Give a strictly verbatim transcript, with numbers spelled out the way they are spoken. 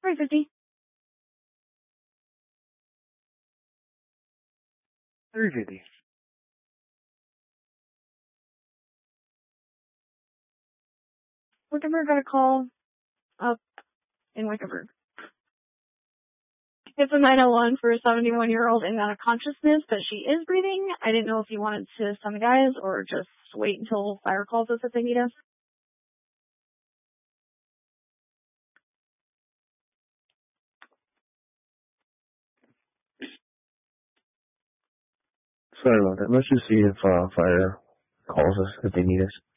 three fifty. three fifty. Wickenburg got a call up in Wickenburg. It's a nine oh one for a seventy-one-year-old and out of consciousness, but she is breathing. I didn't know if you wanted to send the guys or just wait until fire calls us if they need us. Sorry about that. Let's just see if uh, fire calls us if they need us.